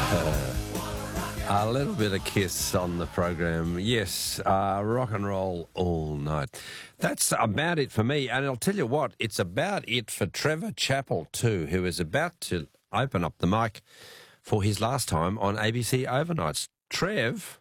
A little bit of Kiss on the program. Yes, rock and roll all night. That's about it for me. And I'll tell you what, it's about it for Trevor Chappell too, who is about to open up the mic for his last time on ABC Overnights. Trev?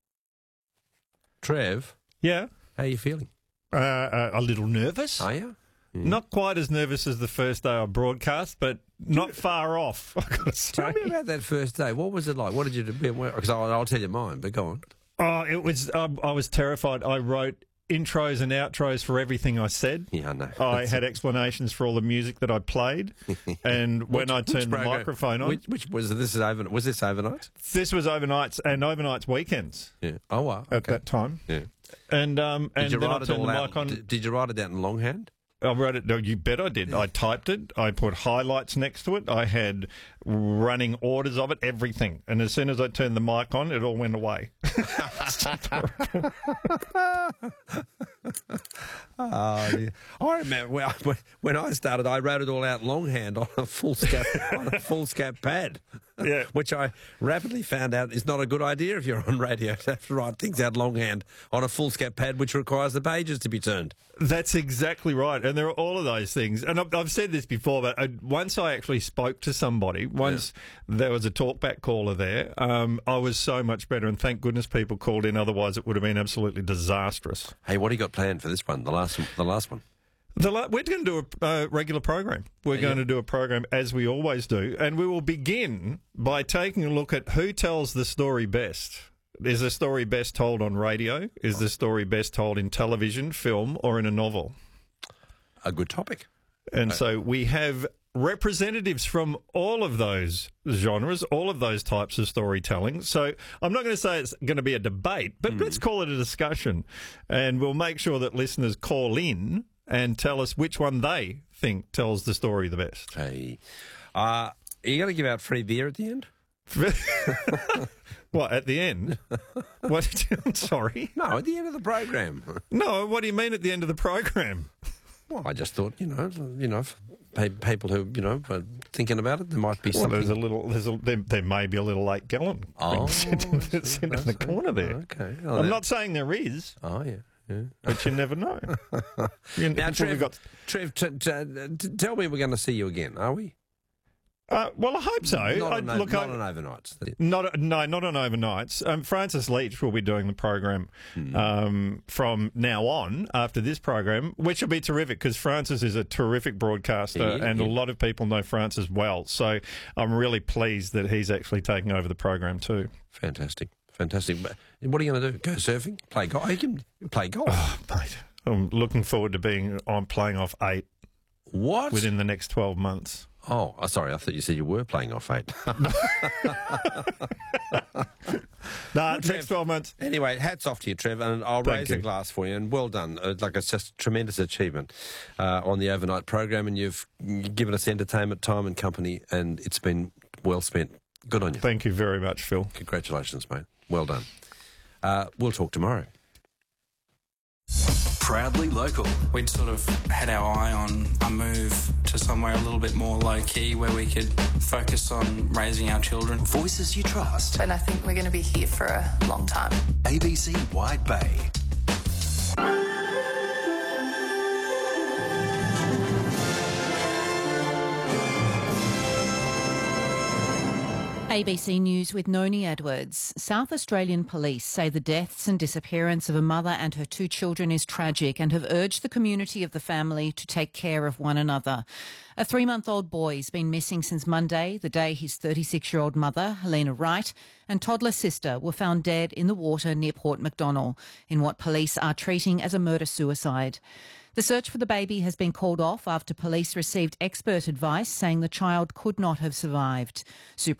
Yeah. How are you feeling? A little nervous. Are you? Not quite as nervous as the first day I broadcast, but not far off, I've got to say. Tell me about that first day. What was it like? What did you do? Because I'll tell you mine, but go on. Oh, it was. I was terrified. I wrote intros and outros for everything I said. Yeah, I know. I had explanations for all the music that I played, and when I turned the microphone on, which was this overnight? Was this overnight? This was overnights and overnights weekends. Yeah. Oh wow. At that time. Yeah. And did you then write I it turned all the out? mic on. Did you write it out in longhand? I wrote it. No, you bet I did. I typed it. I put highlights next to it. I had running orders of it, everything. And as soon as I turned the mic on, it all went away. Oh, yeah. I remember when I started, I wrote it all out longhand on a foolscap pad. Yeah. Which I rapidly found out is not a good idea if you're on radio to have to write things out longhand on a foolscap pad, which requires the pages to be turned. That's exactly right. And there are all of those things. And I've said this before, but once I actually spoke to somebody, once there was a talkback caller there, I was so much better. And thank goodness people called in. Otherwise, it would have been absolutely disastrous. Hey, what do you got planned for this one, the last one? We're going to do a regular program. We're going to do a program as we always do. And we will begin by taking a look at who tells the story best. Is the story best told on radio? Is the story best told in television, film, or in a novel? A good topic. And so we have representatives from all of those genres, all of those types of storytelling. So I'm not going to say it's going to be a debate, but let's call it a discussion. And we'll make sure that listeners call in and tell us which one they think tells the story the best. Hey, are you going to give out free beer at the end? What, at the end? What? I'm sorry. No, at the end of the program. No, what do you mean at the end of the program? Well, I just thought, for people who, are thinking about it, there might be something. There may be a little late gallon sitting in the corner there. Okay. Well, I'm not saying there is. Oh, yeah. Yeah. But you never know. Now, Trev, tell me we're going to see you again, are we? Well, I hope so. Not on overnights. Not on overnights. Francis Leach will be doing the program from now on after this program, which will be terrific because Francis is a terrific broadcaster and a lot of people know Francis well. So I'm really pleased that he's actually taking over the program too. Fantastic. But what are you going to do? Go surfing? Play golf? You can play golf. Oh, mate. I'm looking forward to playing off 8. What? Within the next 12 months. Oh, sorry. I thought you said you were playing off 8. Next 12 months. Anyway, hats off to you, Trev, and I'll raise a glass for you, and well done. It's just a tremendous achievement on the overnight program, and you've given us entertainment, time and company, and it's been well spent. Good on you. Thank you very much, Phil. Congratulations, mate. Well done. We'll talk tomorrow. Proudly local. We'd sort of had our eye on a move to somewhere a little bit more low-key where we could focus on raising our children. Voices you trust. And I think we're going to be here for a long time. ABC Wide Bay. ABC News with Noni Edwards. South Australian police say the deaths and disappearance of a mother and her 2 children is tragic and have urged the community of the family to take care of one another. A 3-month-old boy has been missing since Monday, the day his 36-year-old mother, Helena Wright, and toddler sister were found dead in the water near Port MacDonnell in what police are treating as a murder-suicide. The search for the baby has been called off after police received expert advice saying the child could not have survived.